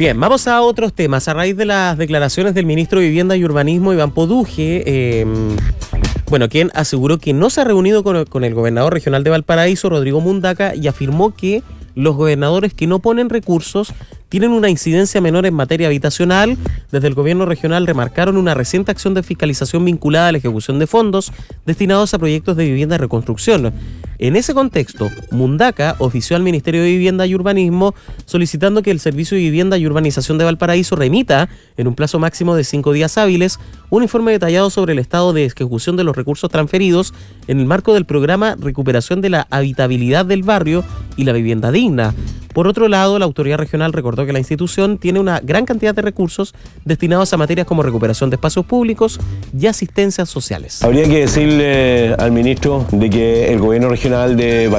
Bien, vamos a otros temas. A raíz de las declaraciones del ministro de Vivienda y Urbanismo, Iván Poduje, quien aseguró que no se ha reunido con el gobernador regional de Valparaíso, Rodrigo Mundaca, y afirmó que los gobernadores que no ponen recursos tienen una incidencia menor en materia habitacional. Desde el gobierno regional remarcaron una reciente acción de fiscalización vinculada a la ejecución de fondos destinados a proyectos de vivienda y reconstrucción. En ese contexto, Mundaca ofició al Ministerio de Vivienda y Urbanismo solicitando que el Servicio de Vivienda y Urbanización de Valparaíso remita, en un plazo máximo de 5 días hábiles, un informe detallado sobre el estado de ejecución de los recursos transferidos en el marco del programa Recuperación de la Habitabilidad del Barrio y la Vivienda Digna. Por otro lado, la autoridad regional recordó que la institución tiene una gran cantidad de recursos destinados a materias como recuperación de espacios públicos y asistencias sociales. Habría que decirle al ministro de que el gobierno regional de